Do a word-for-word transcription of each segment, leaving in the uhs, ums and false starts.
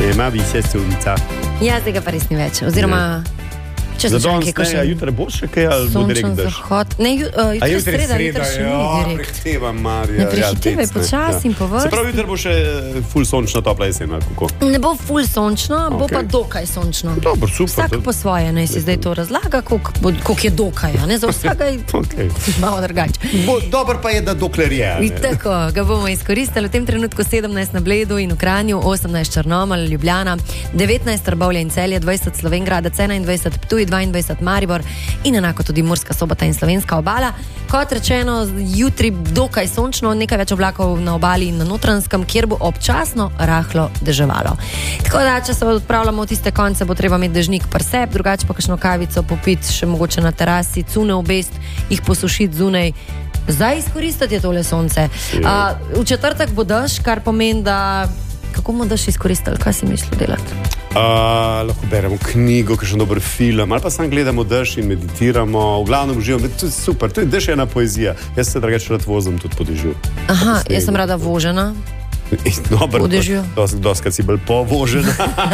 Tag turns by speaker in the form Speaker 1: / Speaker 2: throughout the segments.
Speaker 1: Ima vise sunca.
Speaker 2: Ja, zdaj ga pa res ni več. Oziroma, če
Speaker 1: Za
Speaker 2: so
Speaker 1: danes
Speaker 2: čanke, ko
Speaker 1: ne,
Speaker 2: še...
Speaker 1: a jutra bo še kaj, ali bo direkt
Speaker 2: Sončen
Speaker 1: dež?
Speaker 2: zahod. Ne, ju, uh,
Speaker 1: A
Speaker 2: jutri
Speaker 1: jutri
Speaker 2: sreda,
Speaker 1: sreda,
Speaker 2: jutri še
Speaker 1: ja,
Speaker 2: ni direkt.
Speaker 1: prehitevam, Marija.
Speaker 2: Ne prehitevaj,
Speaker 1: ja,
Speaker 2: počasi in po vrsti.
Speaker 1: Se pravi, jutri bo še ful sončna, topla jesen, ali kako?
Speaker 2: Ne bo ful sončno, okay. Bo pa
Speaker 1: Okej.
Speaker 2: dokaj sončno.
Speaker 1: Dobro, super.
Speaker 2: Vsak po svoje, naj si zdaj to razlaga, koliko je dokaj, a ne? Za vsega je
Speaker 1: Okay.
Speaker 2: malo drugače.
Speaker 1: Bo, dobro pa je, da dokler je.
Speaker 2: In tako, ga bomo izkoristili v tem trenutku sedemnajst na Bledu in v Kranju, osemnajst Črnomelj, Ljubljana, devetnajst Trbovlje in Celje, dvajset Slovenjgradec, enaindvajset Ptuj, dvaindvajset Maribor in enako tudi Murska Sobota in Slovenska obala. Kot rečeno, jutri dokaj sončno, nekaj več oblakov na obali in na Notranjskem, kjer bo občasno rahlo deževalo. Tako da, če se odpravljamo v tiste konce, bo treba imeti dežnik pri sebi, drugače pa kakšno kavico popiti, še mogoče na terasi, cune obest, jih posušiti zunaj. Zdaj izkoristiti je tole sonce. A, v četrtek bo dež, kar pomeni, da kako bomo dež izkoristili, kaj si mislil delati?
Speaker 1: Uh, lahko beremo knjigo, kakšen dober film, ali pa sam gledamo dež in meditiramo, v glavnem uživamo, to je super, to je dež ena poezija. Jaz se drugače rad vozim tudi po dežju.
Speaker 2: Aha, jaz sem rada vožena.
Speaker 1: Dobar,
Speaker 2: V dežju.
Speaker 1: Dost, dostkrat si bolj povožena.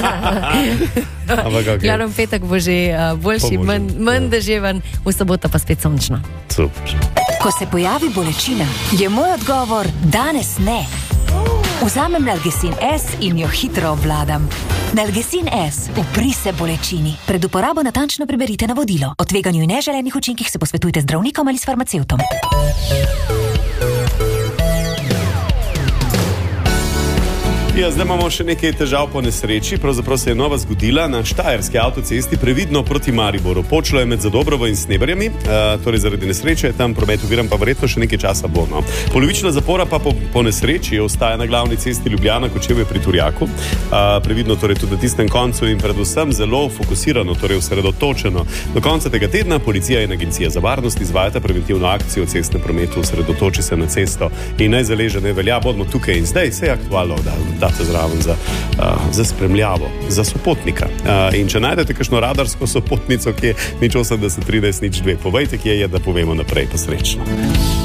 Speaker 1: Ampak okay.
Speaker 2: Glavno petek bo že uh, boljši,
Speaker 1: Povožen,
Speaker 2: manj, manj
Speaker 1: ja.
Speaker 2: deževen, v soboto pa spet sončno.
Speaker 1: Super.
Speaker 3: Ko se pojavi bolečina, je moj odgovor danes ne. Vzamem Nalgecin S in jo hitro obvladam. Nalgecin S, upri se bolečini. Pred uporabo natančno preberite navodilo. O tveganju in neželenih učinkih se posvetujte z zdravnikom ali s farmacevtom.
Speaker 1: Ja, zdaj imamo še nekaj težav po nesreči. Pravzaprav se je nova zgodila na štajerski avtocesti, previdno proti Mariboru. Počlo je med Zadobrovo in Sneberjami, uh, torej zaradi nesreče je tam promet oviran, pa verjetno še nekaj časa bo. No. Polovična zapora pa po, po nesreči ostaja na glavni cesti Ljubljana, Kočevje pri Turjaku. Uh, previdno torej tudi na tistem koncu in predvsem zelo fokusirano, torej osredotočeno. Do konca tega tedna policija in agencija za varnost izvajata preventivno akcijo v cestnem prometu, osredotoči se na cesto in najzaleže ne velja, bodimo tukaj in zdaj, vse je aktualno, da date zraven za, uh, za spremljavo, za sopotnika. Uh, in če najdete kakšno radarsko sopotnico, ki je nič osemdeset trinajst nič dve, povejte, kje je, da povemo naprej, pa srečno.